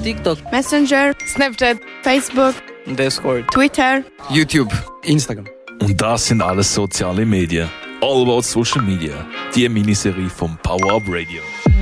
TikTok, Messenger, Snapchat, Facebook, Discord, Twitter, YouTube, Instagram. Und das sind alles soziale Medien. All about Social Media. Die Miniserie vom Power Up Radio.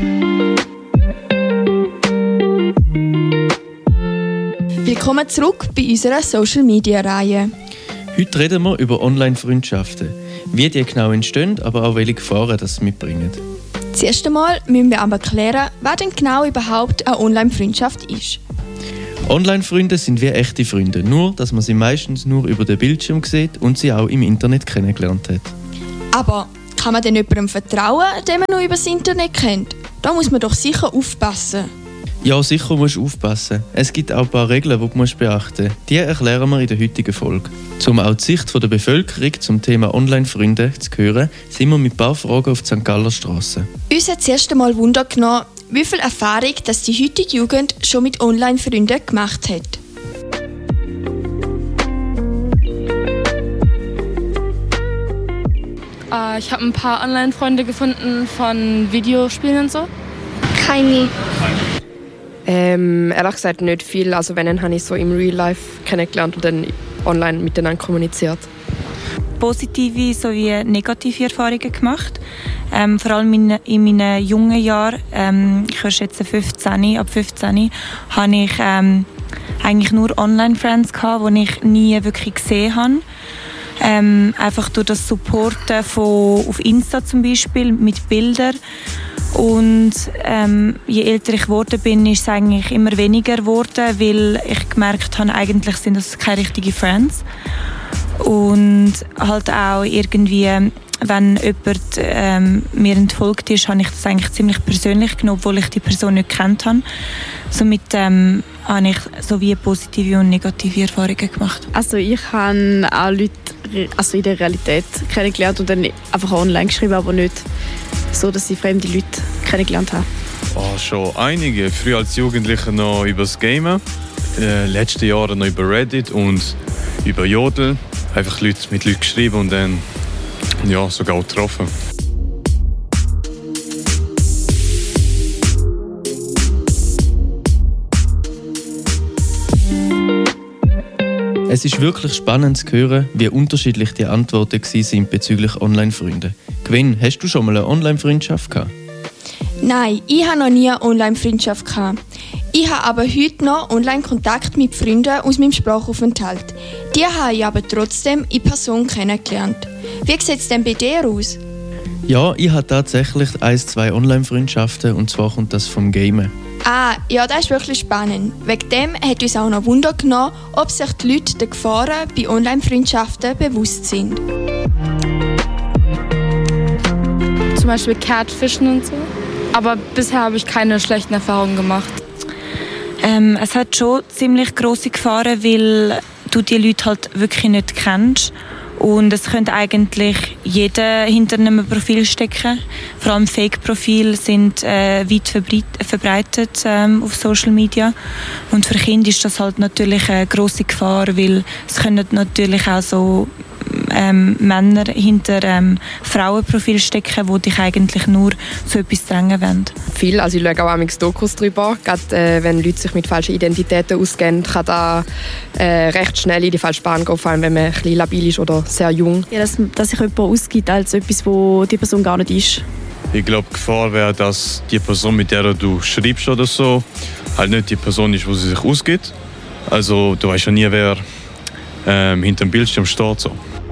Willkommen zurück bei unserer Social Media Reihe. Heute reden wir über Online-Freundschaften. Wie die genau entstehen, aber auch welche Gefahren das mitbringen. Zuerst einmal müssen wir aber klären, was denn genau überhaupt eine Online-Freundschaft ist. Online-Freunde sind wie echte Freunde, nur dass man sie meistens nur über den Bildschirm sieht und sie auch im Internet kennengelernt hat. Aber kann man denn jemandem vertrauen, den man nur über das Internet kennt? Da muss man doch sicher aufpassen. Ja, sicher musst du aufpassen. Es gibt auch ein paar Regeln, die du beachten musst. Die erklären wir in der heutigen Folge. Um auch die Sicht der Bevölkerung zum Thema Online-Freunde zu hören, sind wir mit ein paar Fragen auf die St. Galler Strasse. Uns hat zuerst einmal Wunder genommen, wie viel Erfahrung das die heutige Jugend schon mit Online-Freunden gemacht hat. Ich habe ein paar Online-Freunde gefunden von Videospielen und so. keine. Ehrlich gesagt nicht viel. Also wenn, dann habe ich so im Real Life kennengelernt und dann online miteinander kommuniziert. Positive sowie negative Erfahrungen gemacht. Vor allem in meinen jungen Jahren, ich schätze 15, ab 15, hatte ich eigentlich nur Online-Friends, die ich nie wirklich gesehen habe. Einfach durch das Supporten auf Insta zum Beispiel mit Bildern. Und je älter ich geworden bin, ist es eigentlich immer weniger geworden, weil ich gemerkt habe, eigentlich sind das keine richtigen Friends. Und halt auch irgendwie, wenn jemand mir entfolgt ist, habe ich das eigentlich ziemlich persönlich genommen, obwohl ich die Person nicht gekannt habe. Somit habe ich sowie positive und negative Erfahrungen gemacht. Also ich habe auch Leute in der Realität kennengelernt und dann einfach online geschrieben, aber nicht so, dass ich fremde Leute kennengelernt habe. Oh, schon einige. Früher als Jugendlicher noch über das Gamen, in den letzten Jahren noch über Reddit und über Jodel. Einfach mit Leuten geschrieben und dann sogar auch getroffen. Es ist wirklich spannend zu hören, wie unterschiedlich die Antworten waren bezüglich Online-Freunden. Gwen, hast du schon mal eine Online-Freundschaft gehabt? Nein, ich habe noch nie eine Online-Freundschaft gehabt. Ich habe aber heute noch Online-Kontakt mit Freunden aus meinem Sprachaufenthalt. Die habe ich aber trotzdem in Person kennengelernt. Wie sieht es denn bei dir aus? Ja, ich habe tatsächlich 1-2 Online-Freundschaften und zwar kommt das vom Gamen. Ah, ja, das ist wirklich spannend. Wegen dem hat uns auch noch Wunder genommen, ob sich die Leute der Gefahren bei Online-Freundschaften bewusst sind. Zum Beispiel Catfischen und so. Aber bisher habe ich keine schlechten Erfahrungen gemacht. Es hat schon ziemlich grosse Gefahren, weil du die Leute halt wirklich nicht kennst. Und es könnte eigentlich jeder hinter einem Profil stecken. Vor allem Fake-Profile sind weit verbreitet auf Social Media. Und für Kinder ist das halt natürlich eine grosse Gefahr, weil es können natürlich auch so Männer hinter Frauenprofil stecken, die dich eigentlich nur zu etwas drängen wollen. Viel, also ich schaue auch manchmal Dokus drüber. Gerade wenn Leute sich mit falschen Identitäten ausgeben, kann da recht schnell in die falsche Bahn gehen, vor allem wenn man ein bisschen labil ist oder sehr jung. Ja, dass sich jemand ausgibt als etwas, wo die Person gar nicht ist. Ich glaube, die Gefahr wäre, dass die Person, mit der du schreibst oder so, halt nicht die Person ist, wo sie sich ausgibt. Also du weißt ja nie, wer hinter dem Bildschirm steht. So.